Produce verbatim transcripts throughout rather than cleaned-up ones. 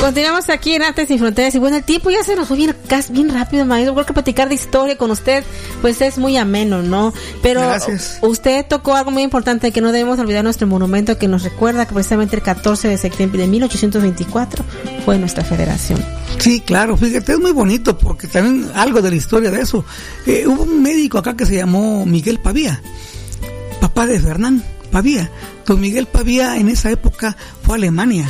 Continuamos aquí en Artes Sin Fronteras y bueno, el tiempo ya se nos fue bien, bien rápido, maestro. Creo que platicar de historia con usted pues es muy ameno, ¿no? Pero gracias. Usted tocó algo muy importante, que no debemos olvidar nuestro monumento que nos recuerda que precisamente el catorce de septiembre de mil ochocientos veinticuatro fue nuestra federación. Sí, claro, fíjate, es muy bonito porque también algo de la historia de eso. Eh, hubo un médico acá que se llamó Miguel Pavía, papá de Fernán Pavía. Don Miguel Pavía en esa época fue a Alemania,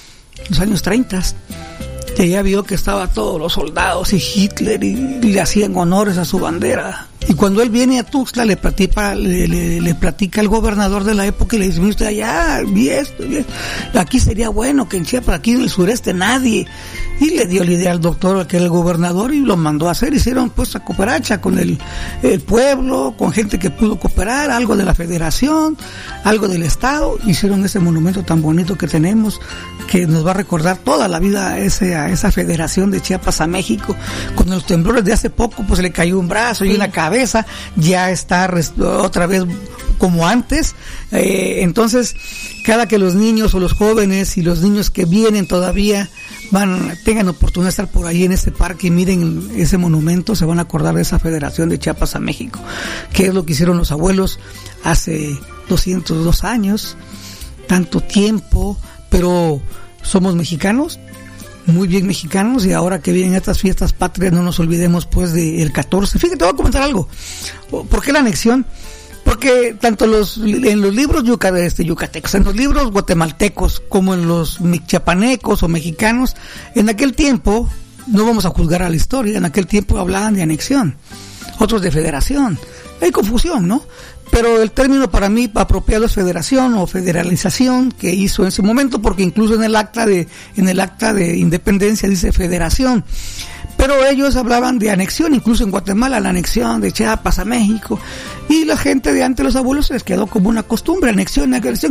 los años treinta, que ya vio que estaban todos los soldados y Hitler y, y le hacían honores a su bandera. Y cuando él viene a Tuxtla le platica, le, le, le platica al gobernador de la época y le dice, usted allá, vi esto, vi esto, aquí sería bueno que en Chiapas, aquí en el sureste nadie. Y le dio la idea al doctor, que era el gobernador, y lo mandó a hacer. Hicieron pues a cooperacha con el, el pueblo, con gente que pudo cooperar, algo de la federación, algo del estado. Hicieron ese monumento tan bonito que tenemos, que nos va a recordar toda la vida ese, a esa federación de Chiapas a México. Con los temblores de hace poco, pues le cayó un brazo y una cabeza, ya está otra vez como antes. Eh, entonces, cada que los niños o los jóvenes y los niños que vienen todavía van, tengan oportunidad de estar por ahí en este parque y miren ese monumento, se van a acordar de esa federación de Chiapas a México, que es lo que hicieron los abuelos hace doscientos dos años, tanto tiempo, pero somos mexicanos, muy bien mexicanos, y ahora que vienen estas fiestas patrias no nos olvidemos pues del catorce. Fíjate, te voy a comentar algo. ¿Por qué la anexión? Porque tanto los en los libros yuca, este, yucatecos, en los libros guatemaltecos, como en los chiapanecos o mexicanos, en aquel tiempo, no vamos a juzgar a la historia, en aquel tiempo hablaban de anexión, otros de federación. Hay confusión, ¿no? Pero el término para mí apropiado es federación o federalización, que hizo en ese momento, porque incluso en el acta de en el acta de independencia dice federación. Pero ellos hablaban de anexión, incluso en Guatemala, la anexión de Chiapas a México, y la gente de antes, los abuelos, se les quedó como una costumbre, anexión, anexión.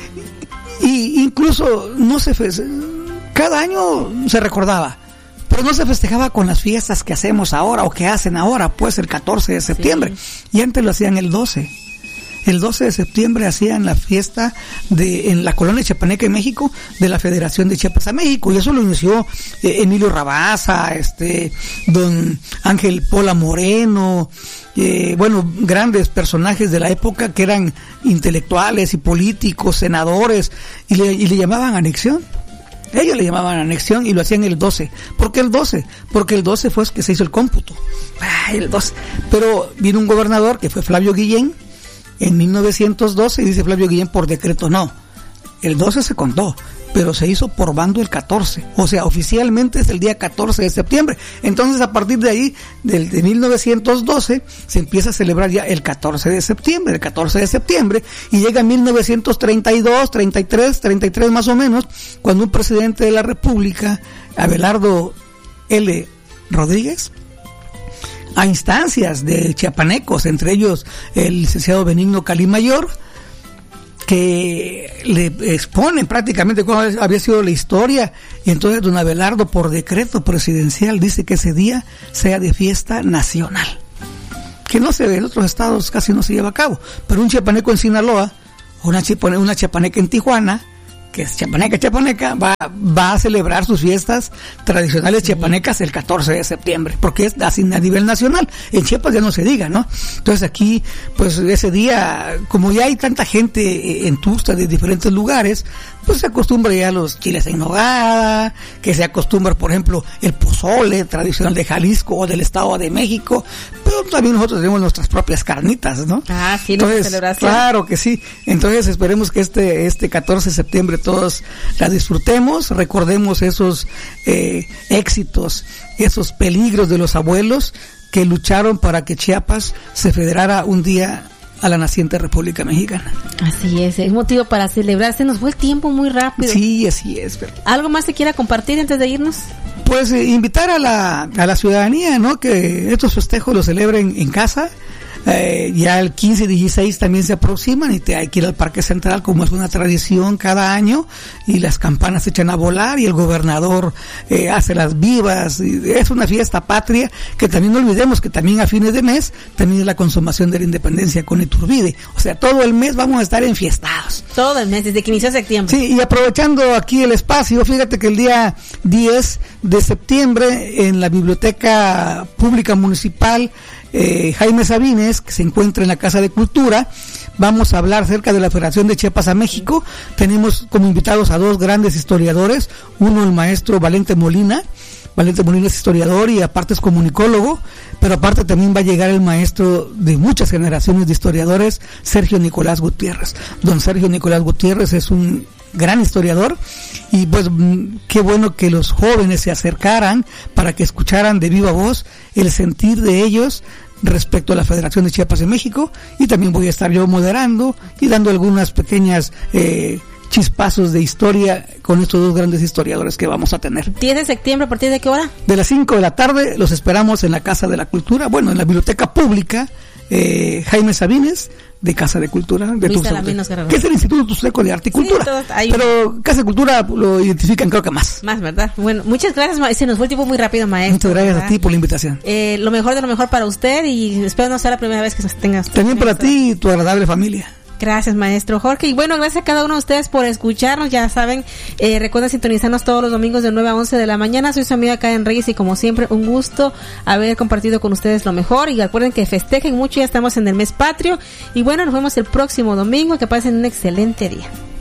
Y incluso no se fe, cada año se recordaba, pero no se festejaba con las fiestas que hacemos ahora o que hacen ahora, pues el catorce de septiembre, sí. Y antes lo hacían el doce. El doce de septiembre hacían la fiesta de en la colonia chiapaneca en México de la Federación de Chiapas a México, y eso lo inició eh, Emilio Rabasa, este don Ángel Pola Moreno, eh, bueno, grandes personajes de la época que eran intelectuales y políticos, senadores, y le, y le llamaban anexión. Ellos le llamaban anexión y lo hacían el doce. ¿Por qué el doce? Porque el doce fue que se hizo el cómputo. Ay, el doce. Pero vino un gobernador que fue Flavio Guillén en mil novecientos doce, y dice Flavio Guillén, por decreto no. El doce se contó, pero se hizo por bando el catorce. O sea, oficialmente es el día catorce de septiembre. Entonces, a partir de ahí, del, de mil novecientos doce, se empieza a celebrar ya el catorce de septiembre, el catorce de septiembre, y llega mil novecientos treinta y dos, treinta y tres, treinta y tres más o menos, cuando un presidente de la República, Abelardo L. Rodríguez, a instancias de chiapanecos, entre ellos el licenciado Benigno Calimayor, que le expone prácticamente cómo había sido la historia, y entonces don Abelardo, por decreto presidencial, dice que ese día sea de fiesta nacional, que no se ve en otros estados, casi no se lleva a cabo, pero un chiapaneco en Sinaloa, o una, una chiapaneca en Tijuana, que es chiapaneca, chiapaneca, va, va a celebrar sus fiestas tradicionales chiapanecas el catorce de septiembre, porque es así a nivel nacional. En Chiapas ya no se diga, ¿no? Entonces aquí, pues ese día, como ya hay tanta gente en Tuxtla de diferentes lugares, pues se acostumbra ya a los chiles en nogada, que se acostumbra, por ejemplo, el pozole tradicional de Jalisco o del Estado de México, pero también nosotros tenemos nuestras propias carnitas, ¿no? Ah, sí, entonces, celebración. Claro que sí. Entonces esperemos que este este catorce de septiembre todos la disfrutemos, recordemos esos eh, éxitos, esos peligros de los abuelos que lucharon para que Chiapas se federara un día a la naciente República Mexicana. Así es, es motivo para celebrarse. Nos fue el tiempo muy rápido. Sí, así es. Pero... ¿algo más que quiera compartir antes de irnos? Pues eh, invitar a la a la ciudadanía, ¿no? Que estos festejos los celebren en casa, Eh, ya el quince y dieciséis también se aproximan y te hay que ir al Parque Central como es una tradición cada año, y las campanas se echan a volar y el gobernador eh, hace las vivas, y es una fiesta patria que también no olvidemos que también a fines de mes también es la consumación de la independencia con Iturbide. O sea, todo el mes vamos a estar enfiestados. Todo el mes, desde que inició septiembre. Sí, y aprovechando aquí el espacio, fíjate que el día diez de septiembre en la Biblioteca Pública Municipal eh, Jaime Sabines, que se encuentra en la Casa de Cultura, vamos a hablar acerca de la Federación de Chiapas a México. Tenemos como invitados a dos grandes historiadores, uno el maestro Valente Molina. Valente Molina es historiador y aparte es comunicólogo, pero aparte también va a llegar el maestro de muchas generaciones de historiadores, Sergio Nicolás Gutiérrez. Don Sergio Nicolás Gutiérrez es un gran historiador, y pues qué bueno que los jóvenes se acercaran para que escucharan de viva voz el sentir de ellos respecto a la Federación de Chiapas de México, y también voy a estar yo moderando y dando algunas pequeñas eh, chispazos de historia con estos dos grandes historiadores que vamos a tener. diez de septiembre, ¿a partir de qué hora? De las cinco de la tarde, los esperamos en la Casa de la Cultura, bueno, en la Biblioteca Pública eh, Jaime Sabines, de Casa de Cultura de Tuxtla, que es el Instituto Tuxtleco de Arte y Cultura, sí, todos, pero Casa de Cultura lo identifican creo que más. Más, ¿verdad? Bueno, muchas gracias, se nos fue el tiempo muy rápido, maestro. Muchas gracias, ¿verdad? A ti por la invitación. Eh, lo mejor de lo mejor para usted, y espero no sea la primera vez que se tenga usted. También para ti y tu agradable familia. Gracias, maestro Jorge. Y bueno, gracias a cada uno de ustedes por escucharnos. Ya saben, eh, recuerden sintonizarnos todos los domingos de nueve a once de la mañana. Soy su amiga Karen Reyes y como siempre, un gusto haber compartido con ustedes lo mejor. Y recuerden que festejen mucho, ya estamos en el mes patrio. Y bueno, nos vemos el próximo domingo. Que pasen un excelente día.